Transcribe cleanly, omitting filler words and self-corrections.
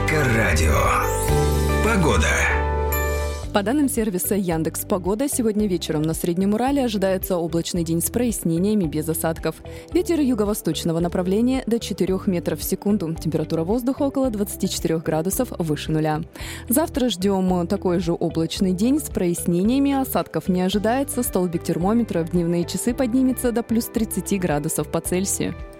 Эльдоррадио. Погода. По данным сервиса Яндекс.Погода, сегодня вечером на Среднем Урале ожидается облачный день с прояснениями без осадков. Ветер юго-восточного направления до 4 метров в секунду. Температура воздуха около 24 градусов выше нуля. Завтра ждем такой же облачный день с прояснениями. Осадков не ожидается. Столбик термометра в дневные часы поднимется до плюс 30 градусов по Цельсию.